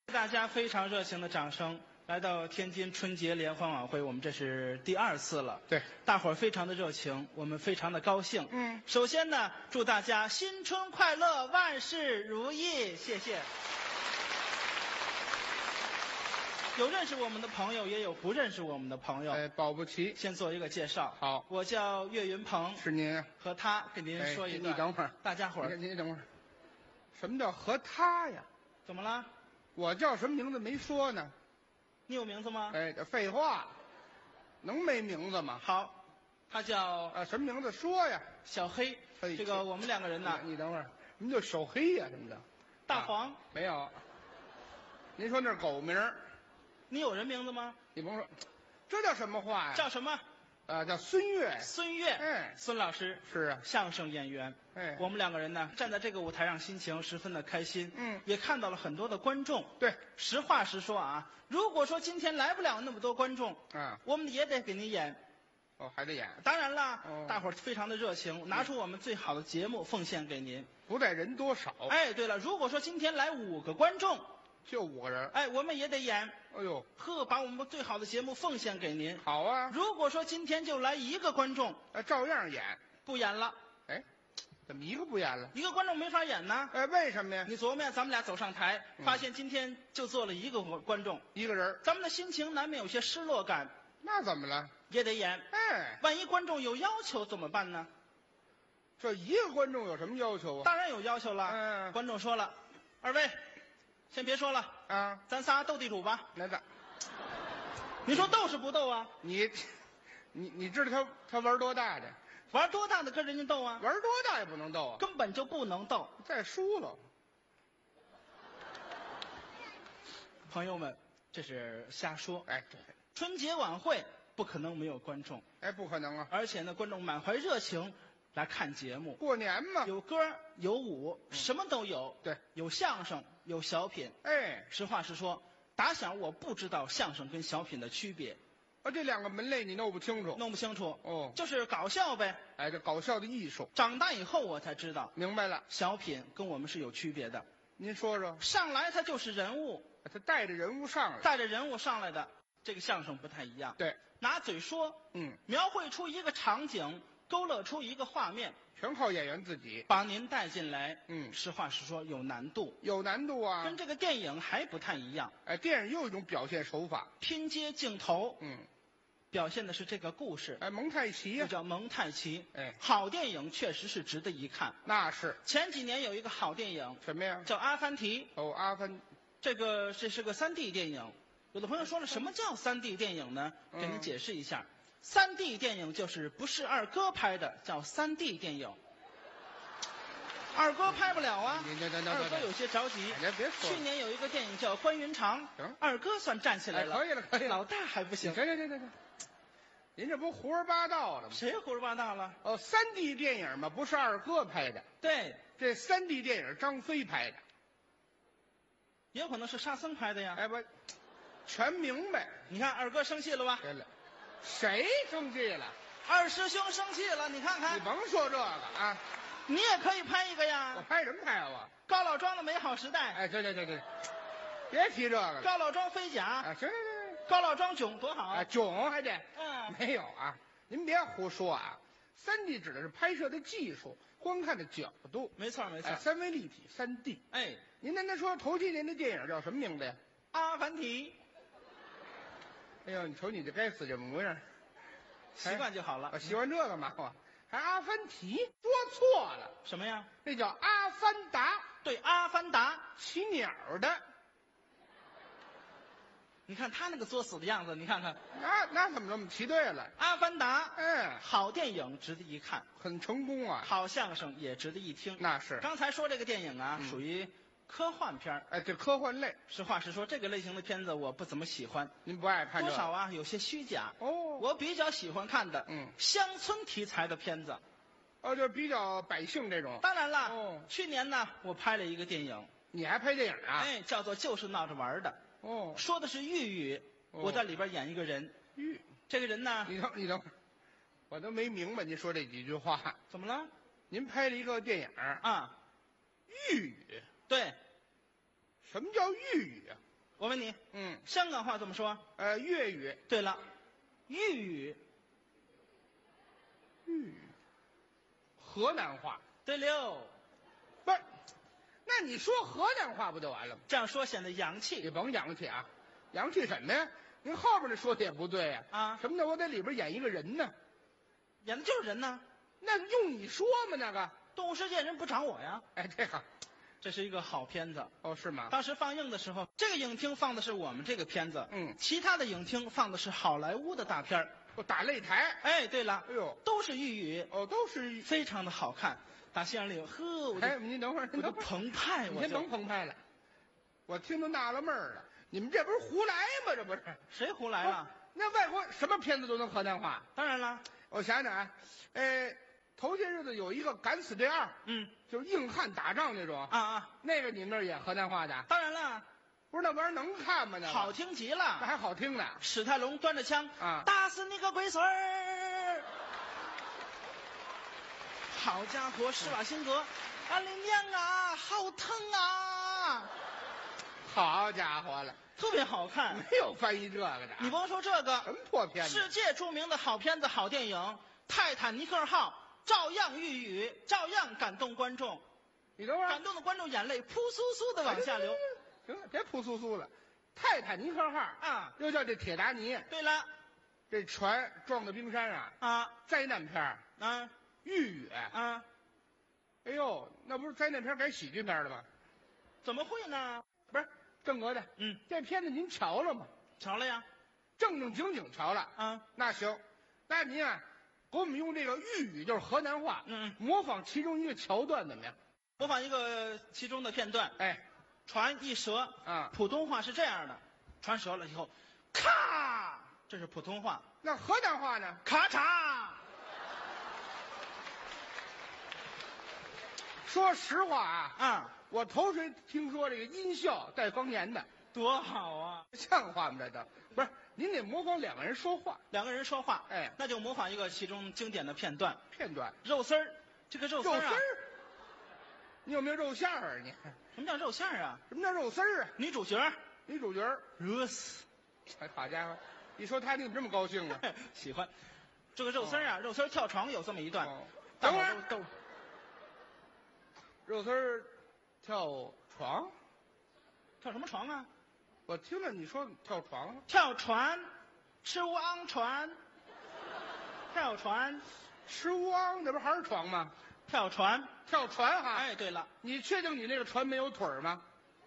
大家非常热情的掌声，来到天津春节联欢晚会，我们这是第2次了。 对， 大伙儿非常的热情，我们非常的高兴。首先呢，祝大家新春快乐，万事如意，谢谢。有认识我们的朋友，也有不认识我们的朋友。 保不齐。 先做一个介绍。 好， 我叫岳云鹏， 是您。 和他给您说一段。 你等会儿， 大家伙儿， 你等会儿。什么叫和他呀？ 怎么了？ 我叫什么名字没说呢？ 你有名字吗？ 这废话，能没名字吗？ 好，他叫什么名字说呀？ 小黑。这个我们2个人呢， 你等会儿，什么叫小黑呀？什么的？ 大黄没有。您说那是狗名儿。 你有人名字吗？ 你甭说，这叫什么话呀？ 叫什么？ 叫孙越。 孙越。孙老师是啊， 相声演员。我们2个人呢，站在这个舞台上，心情十分的开心。也看到了很多的观众。 对， 实话实说啊，如果说今天来不了那么多观众，我们也得给您演。 还得演。 当然了，大伙儿非常的热情，拿出我们最好的节目奉献给您。 不在人多少。 对了，如果说今天来5个观众。 就5个人， 我们也得演。 哎呦， 把我们最好的节目奉献给您。 好啊。 如果说今天就来1个观众， 照样演， 不演了。 怎么1个不演了 ？1个观众没法演呢。 为什么呀？ 你琢磨呀，咱们俩走上台，发现今天就坐了1个观众 ，1个人， 咱们的心情难免有些失落感。 那怎么了？ 也得演。万一观众有要求怎么办呢？ 这1个观众有什么要求啊？ 当然有要求了。观众说了，2位。先别说了咱仨斗地主吧。 那咋？ 你说斗是不斗啊？ 你知道他玩多大的？ 玩多大的跟人家斗啊？ 玩多大也不能斗啊， 根本就不能斗。 再输了。 朋友们，这是瞎说。 对， 春节晚会不可能没有观众。 不可能啊！ 而且呢，观众满怀热情。来看节目， 过年嘛， 有歌有舞，什么都有。 对， 有相声，有小品。实话实说，打小我不知道相声跟小品的区别。 这2个门类你弄不清楚？ 弄不清楚。就是搞笑呗。 这搞笑的艺术。 长大以后我才知道， 明白了， 小品跟我们是有区别的。 您说说。 上来他就是人物， 他带着人物上来， 的这个相声不太一样。 对， 拿嘴说，描绘出一个场景。勾勒出一个画面， 全靠演员自己把您带进来。实话实说，有难度， 啊， 跟这个电影还不太一样。 电影又有一种表现手法， 拼接镜头，表现的是这个故事。 蒙太奇呀， 叫蒙太奇。好电影确实是值得一看。 那是。 前几年有一个好电影， 什么呀？ 叫《阿凡提》。 阿凡， 这是个3D 电影。有的朋友说了，什么叫3D 电影呢？给您解释一下。3D 电影就是不是二哥拍的，叫3D 电影。二哥拍不了啊，二哥有些着急。 别说。 去年有一个电影叫《关云长》，二哥算站起来了。 可以了， 老大还不行。 行，您这不胡说八道了吗？ 谁胡说八道了 ？3D 电影嘛，不是二哥拍的。 对， 这3D 电影张飞拍的， 也有可能是沙僧拍的呀。 不，全明白。 你看二哥生气了吧？ 对了。谁生气了？ 二师兄生气了，你看看。 你甭说这个啊， 你也可以拍一个呀。 我拍什么拍啊？ 高老庄的美好时代。 对，别提这个了。 高老庄飞甲。 行。 高老庄囧多好啊！ 囧还得。没有啊，您别胡说啊。3D 指的是拍摄的技术，观看的角度。 没错。 3维立体3D。您刚才说头7年的电影叫什么名字呀？ 阿凡提。 哎呦，你瞅你这该死这模样， 习惯就好了。 习惯这个嘛，还阿凡提，说错了。 什么呀？ 那叫阿凡达。 对，阿凡达， 骑鸟的。 你看他那个作死的样子，你看看。 那怎么这么骑对了？ 阿凡达，好电影值得一看， 很成功啊。 好相声也值得一听。 那是。 刚才说这个电影啊，属于科幻片。 这科幻类。 实话实说，这个类型的片子我不怎么喜欢。 您不爱看？ 多少啊，有些虚假。我比较喜欢看的，乡村题材的片子。 就是比较百姓这种。 当然了。去年呢，我拍了一个电影。 你还拍电影啊？ 叫做《就是闹着玩的》。说的是豫语。我在里边演一个人。这个人呢？ 你等会儿，我都没明白您说这几句话。 怎么了？ 您拍了一个电影啊？ 豫语。 对。 什么叫豫语啊？ 我问你， 嗯， 香港话怎么说？ 粤语， 对了，豫语。 豫语，河南话。 对了， 不是，那你说河南话不就完了吗？ 这样说显得洋你气甭洋气啊，洋气什么呀？您后边那说的也不对呀。 啊。 什么叫我在里边演一个人呢？ 演的就是人呢。 那用你说吗？那个， 动物世界人不找我呀。 哎，这个， 这是一个好片子。 哦，是吗？ 当时放映的时候，这个影厅放的是我们这个片子， 嗯， 其他的影厅放的是好莱坞的大片儿。 我打擂台。 哎，对了， 哎呦， 都是豫语， 哦，都是。 非常的好看。打戏里，呵，我就哎，您等会儿， 我就您等会儿， 澎湃，我您就甭澎湃了，我听都纳了闷儿了，你们这不是胡来吗？这不是？ 谁胡来了？ 那外国什么片子都能河南话？ 当然了， 我想想啊，头些日子有一个《敢死队2》，就是硬汉打仗那种， 啊， 那个你们那儿演河南话的？ 当然了， 不是那玩意儿能看吗？那个好，听极那了。 还好听呢。 史泰龙端着枪啊打死你个龟孙儿！好家伙，施瓦辛格，俺的娘啊，好疼啊！ 好家伙了， 特别好看。 没有翻译这个的。 你甭说这什个， 么破片子？ 世界著名的好片子、好电影《泰坦尼克号》照样豫语，照样感动观众， 你等会儿， 感动的观众眼泪扑簌簌的往下流。 行了，别扑簌簌了。泰坦尼克号啊， 又叫这铁达尼， 对了， 这船撞到冰山啊， 啊灾难片儿， 啊豫语。 啊， 哎呦，那不是灾难片改喜剧片了吗？ 怎么会呢？ 不是，正格的。这片子您瞧了吗？ 瞧了呀。 正正经经瞧了。 啊， 那行，那您啊，给我们用这个豫语，就是河南话，模仿其中一个桥段怎么样？ 模仿一个其中的片段。 哎， 船一折啊， 普通话是这样的，船折了以后，咔，这是普通话。 那河南话呢？ 咔嚓。 说实话啊， 我头回听说这个音效带方言的， 多好啊！ 像话吗？这都不是，您得模仿两个人说话， 两个人说话， 哎， 那就模仿一个其中经典的片段。 片段， 肉丝儿，这个肉丝儿啊， 你有没有肉馅儿啊？你什么叫肉馅儿啊？ 什么叫肉丝儿啊？ 女主角热死， 哎，好家伙，一说他你怎么这么高兴啊？ 喜欢。这个肉丝儿啊，肉丝儿跳床有这么一段。 等会儿都肉丝儿跳床， 跳什么床啊？ 我听着你说跳床， 跳船，吃乌昂船，跳船， 吃乌昂，那不还是床吗？ 跳船， 跳船哈。 哎，对了， 你确定你那个船没有腿儿吗？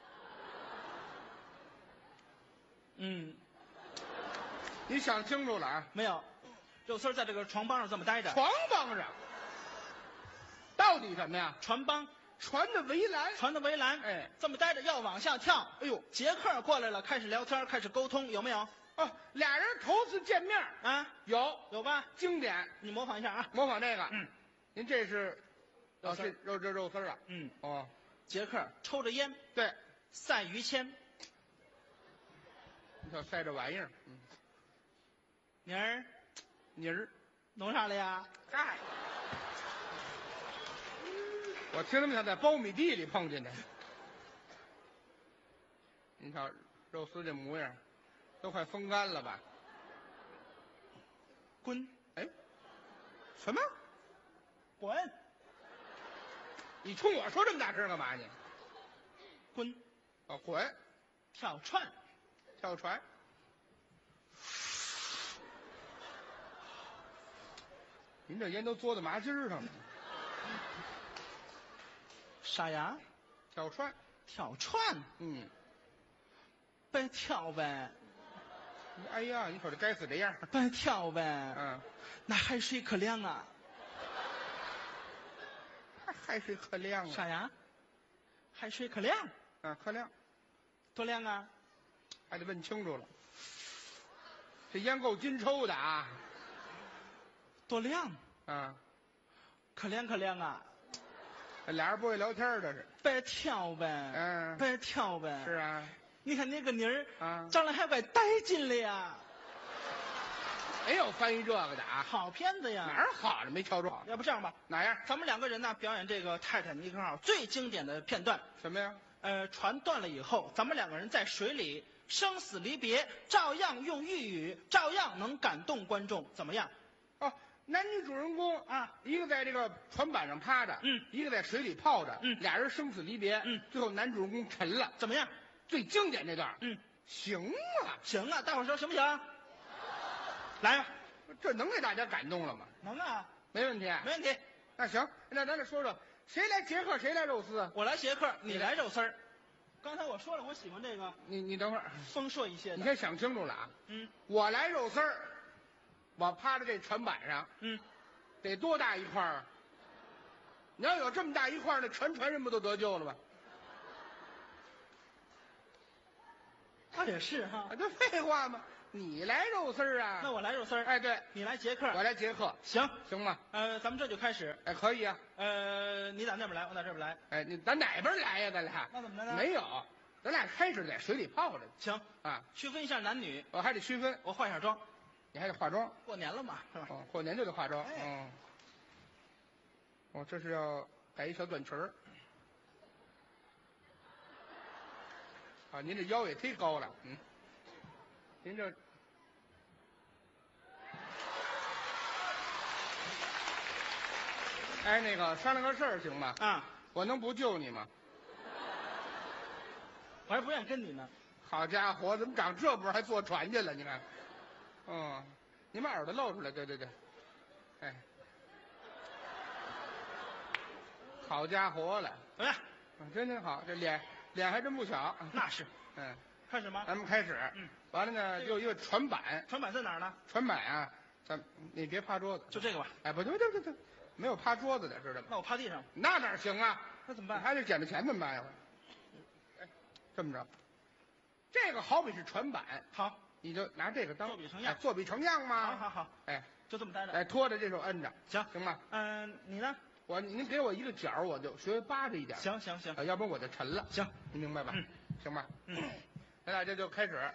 你想清楚了啊？ 没有，肉丝儿在这个床帮上这么待着。 床帮上，到底什么呀？ 船帮。 船的围栏， 船的围栏， 哎， 这么待着要往下跳。 哎呦， 杰克过来了，开始聊天，开始沟通，有没有？ 哦，俩人头次见面啊，有吧？ 经典， 你模仿一下啊， 模仿这个。您这是肉丝儿， 肉丝儿啊。哦， 杰克抽着烟， 对， 赛于谦。 你瞧晒这玩意儿，妮儿， 弄啥了呀？ 哎。我听他们像在苞米地里碰见的。你瞧肉丝这模样，都快风干了吧？ 滚！ 哎，什么？ 滚！ 你冲我说这么大声干嘛你？ 滚！ 哦，滚！ 跳船， 跳船。您这烟都嘬到麻筋上了。 啥呀？ 跳船， 跳船，别跳呗！ 哎呀，你瞅这该死这样！ 别跳呗！那海水可凉啊！ 海水可凉啊！ 啥呀？海水可凉？ 可凉。 多凉啊？ 还得问清楚了。这烟够金抽的啊！ 多凉？可凉可凉啊！ 俩人不会聊天的是， 别跳呗，别跳呗。 是啊， 你看那个妮儿长得还怪带劲的呀。 没有翻译这个的啊， 好片子呀。 哪儿好了没瞧着？ 要不这样吧， 哪样？ 咱们两个人呢表演这个泰坦尼克号最经典的片段。 什么呀？ 船断了以后，咱们两个人在水里生死离别，照样用豫语，照样能感动观众，怎么样？ 哦，男女主人公啊， 一个在这个船板上趴着，一个在水里泡着，俩人生死离别，最后男主人公沉了， 怎么样？ 最经典这段，行啊， 行啊，大伙儿说行不行？来吧， 这能给大家感动了吗？ 能啊， 没问题， 没问题。 那行，那咱再说说，谁来杰克，谁来肉丝？ 我来杰克，你来肉丝儿。刚才我说了，我喜欢这个你等会儿， 丰硕一些的。 你先想清楚了啊。我来肉丝儿，我趴在这船板上，得多大一块儿啊？你要有这么大一块儿，那全船人不都得救了吗？ 他也是哈。 这废话吗？你来肉丝儿啊？ 那我来肉丝儿。 哎，对， 你来杰克， 我来杰克， 行行吗？ 咱们这就开始。 哎，可以啊。 你打那边来，我打这边来。 哎，咱哪边来呀？咱俩？ 那怎么着呢？ 没有，咱俩开始在水里泡着。 行啊， 区分一下男女。 我还得区分。 我化一下妆， 你还得化妆。 过年了嘛，是吧？ 哦，过年就得化妆。 哎哦，这是要改一小短裙儿。啊，您这腰也忒高了，您这。哎，那个商量个事儿行吗？ 啊， 我能不救你吗？ 我还不愿意跟你呢。 好家伙，怎么长这波还坐船去了？你看，你把耳朵露出来，对，哎，好家伙了， 怎么样？ 真好，这脸还真不小。 那是。开始吗？ 咱们开始。完了呢，就一个船板。 船板在哪儿呢？ 船板啊，你别趴桌子。 就这个吧。 哎，不对，没有趴桌子的，知道吗？ 那我趴地上。 那哪行啊？ 那怎么办？ 还得捡着钱怎么办呀？哎，这么着，这个好比是船板， 好， 你就拿这个当作比成样， 作比成样嘛。 好， 哎， 就这么待着。 哎，拖着这手摁着，行吗？ 你呢？ 您给我一个角，我就学扒着一点。 行， 要不然我就沉了。 行， 你明白吧？行吧。咱俩这就开始。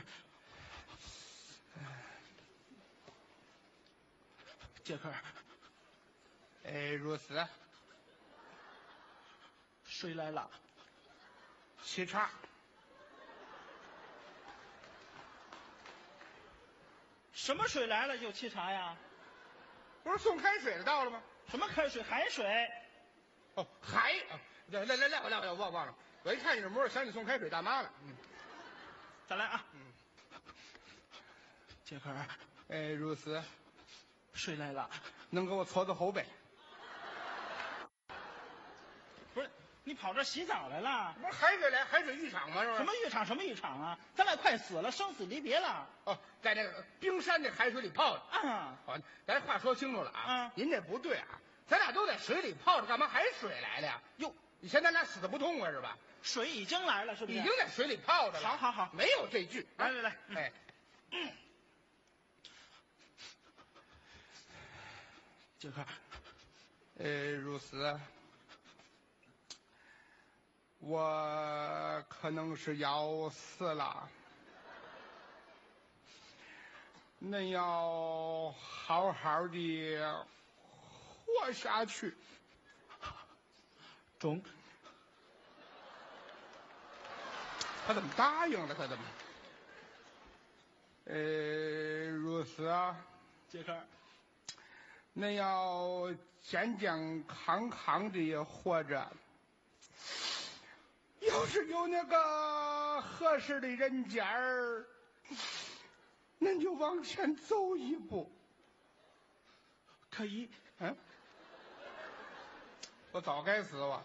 杰克， 如此。 水来了。 沏茶。 什么水来了就沏茶呀？ 不是送开水的到了吗？ 什么开水？海水。 哦，海。来，我忘了。我一看你这模样，想起送开水大妈了。 再来啊。杰克， 如此。 水来了。 能给我搓搓后背？ 不是，你跑这洗澡来了？ 不是海水来，海水浴场吗？是不是？ 什么浴场啊？咱俩快死了，生死离别了。 哦，在这个冰山这海水里泡着。好，咱话说清楚了啊。您这不对啊，咱俩都在水里泡着，干嘛海水来了呀？哟，以前咱俩死的不痛快是吧？ 水已经来了，是不是？ 已经在水里泡着了。 好， 没有这句。 来， 哎。 杰克， 如此。我可能是要死了，恁要好好的活下去。 中。 他怎么答应了？他怎么？如此啊， 杰克。 恁要健健康康的活着，要是有那个合适的人家儿，恁就往前走一步。 可以。 我早该死了。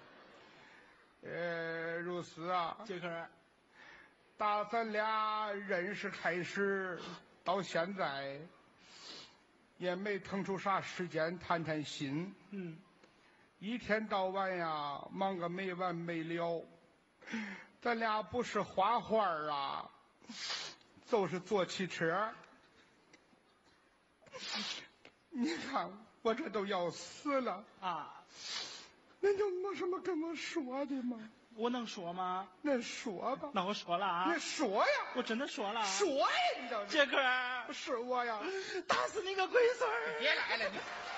如此啊， 杰克， 打咱俩认识开始到现在。也没腾出啥时间谈谈心。一天到晚呀，忙个没完没了。咱俩不是画画啊，就是坐汽车。你看我这都要死了啊！ 恁有没什么跟我说的吗？ 我能说吗？ 那说吧。 那我说了啊。 你说呀！ 我真的说了。 说呀！你知道杰克， 是我呀！ 打死你个龟孙儿！ 别来了你。